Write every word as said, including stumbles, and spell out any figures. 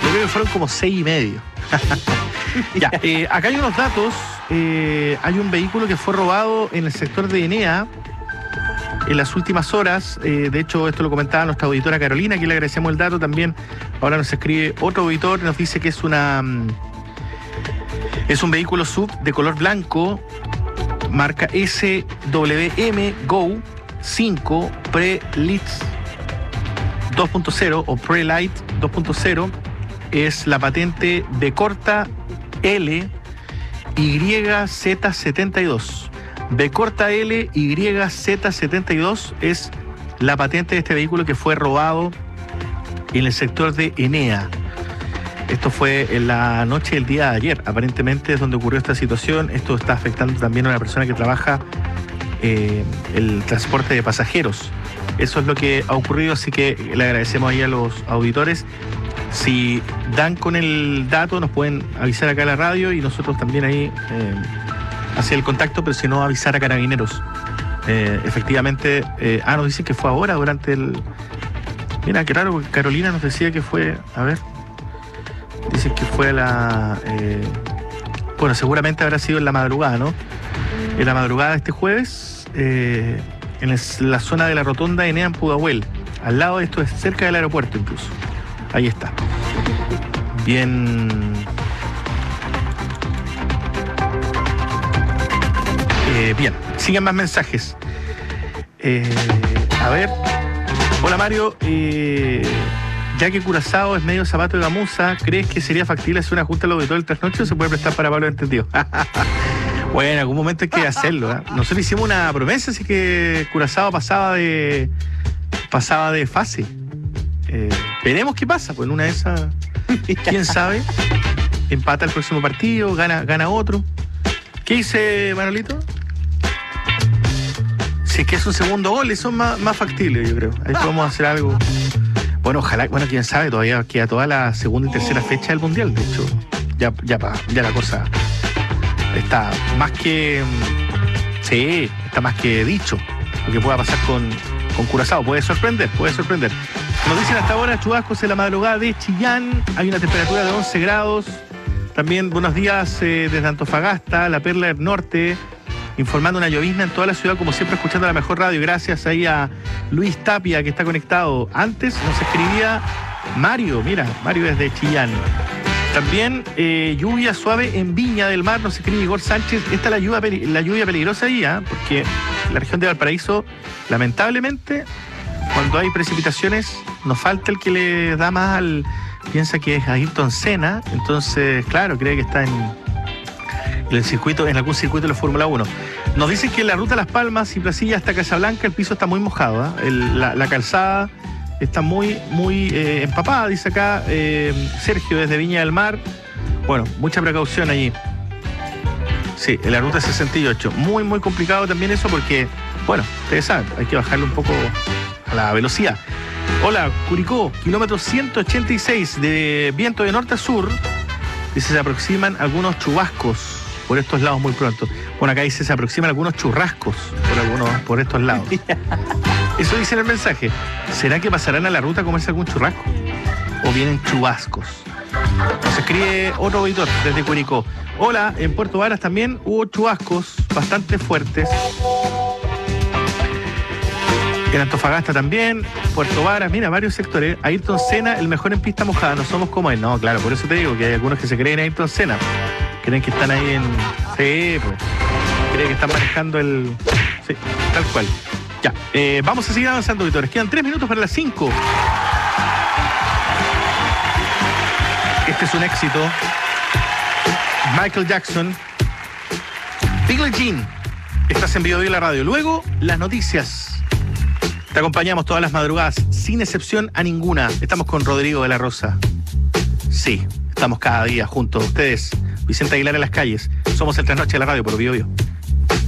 Yo creo que fueron como seis y medio. Ya, eh, acá hay unos datos. Eh, hay un vehículo que fue robado en el sector de Enea en las últimas horas. Eh, de hecho, esto lo comentaba nuestra auditora Carolina, que le agradecemos el dato también. Ahora nos escribe otro auditor, nos dice que es una es un vehículo S U V de color blanco, marca S W M Go cinco Pre-Lit dos punto cero o Pre-Light dos punto cero. Es la patente B corta L Y Z setenta y dos. B corta L Y Z setenta y dos es la patente de este vehículo que fue robado en el sector de Enea. Esto fue en la noche del día de ayer, aparentemente es donde ocurrió esta situación. Esto está afectando también a una persona que trabaja eh, el transporte de pasajeros. Eso es lo que ha ocurrido, así que le agradecemos ahí a los auditores. Si dan con el dato, nos pueden avisar acá a la radio y nosotros también ahí eh, hacer el contacto, pero si no, avisar a Carabineros. Eh, efectivamente, eh, ah, nos dicen que fue ahora, durante el... Mira, qué raro, porque Carolina nos decía que fue, a ver, dicen que fue la... Eh, bueno, seguramente habrá sido en la madrugada, ¿no? En la madrugada de este jueves, eh, en el, la zona de la rotonda de Enea en Pudahuel. Al lado de esto, es cerca del aeropuerto incluso. Ahí está. Bien. Eh, bien, sigan más mensajes. Eh, a ver. Hola Mario. Eh, ya que Curazao es medio zapato de gamuza, ¿crees que sería factible hacer una junta al auditorio del trasnoche o se puede prestar para Pablo Entendido? Bueno, en algún momento hay que hacerlo, ¿eh? Nosotros hicimos una promesa, así que Curazao pasaba de pasaba de fase. Eh, veremos qué pasa, pues en una de esas, quién sabe, empata el próximo partido, gana, gana otro. ¿Qué dice Manolito? Si es que es un segundo gol, eso es más, más factible, yo creo. Ahí podemos hacer algo. Bueno, ojalá, bueno, quién sabe, todavía queda toda la segunda y tercera fecha del Mundial. De hecho, ya, ya, ya la cosa está más que... Sí, está más que dicho lo que pueda pasar con, con Curazao. Puede sorprender, puede sorprender. Nos dicen hasta ahora chubascos en la madrugada de Chillán, hay una temperatura de once grados. También buenos días eh, desde Antofagasta, La Perla del Norte, informando una llovizna en toda la ciudad, como siempre escuchando la mejor radio. Gracias ahí a Luis Tapia, que está conectado. Antes nos escribía Mario, mira, Mario desde Chillán. También eh, lluvia suave en Viña del Mar, nos escribe Igor Sánchez. Esta es la lluvia, la lluvia peligrosa ahí, ¿eh? Porque la región de Valparaíso, lamentablemente, cuando hay precipitaciones, nos falta el que le da más al... Piensa que es Ayrton Senna, entonces, claro, cree que está en, en el circuito, en algún circuito de la Fórmula uno. Nos dicen que en la ruta Las Palmas y Placilla hasta Casablanca el piso está muy mojado, ¿eh? el, la, la calzada está muy, muy eh, empapada, dice acá eh, Sergio desde Viña del Mar. Bueno, mucha precaución allí. Sí, en la ruta sesenta y ocho. Muy, muy complicado también eso porque, bueno, ustedes saben, hay que bajarle un poco a la velocidad. Hola, Curicó, kilómetro ciento ochenta y seis de viento de norte a sur. Dice, se aproximan algunos chubascos por estos lados muy pronto. Bueno, acá dice, se aproximan algunos churrascos por algunos, por estos lados. Eso dice en el mensaje. ¿Será que pasarán a la ruta a comerse algún churrasco? ¿O vienen chubascos? Nos escribe otro auditor desde Curicó. Hola, en Puerto Varas también hubo chubascos bastante fuertes. En Antofagasta también, Puerto Varas, mira, varios sectores. Ayrton Senna, el mejor en pista mojada, no somos como él. No, claro, por eso te digo que hay algunos que se creen Ayrton Senna. Creen que están ahí en... Sí, pues. Creen que están manejando el... Sí, tal cual. Ya, eh, vamos a seguir avanzando, auditores. Quedan tres minutos para las cinco. Este es un éxito. Michael Jackson. Billie Jean. Estás en Vivo de la radio. Luego, las noticias. Te acompañamos todas las madrugadas, sin excepción a ninguna. Estamos con Rodrigo de la Rosa. Sí, estamos cada día juntos a ustedes. Vicente Aguilar en las calles. Somos el Trasnoche de la radio por Bio Bio.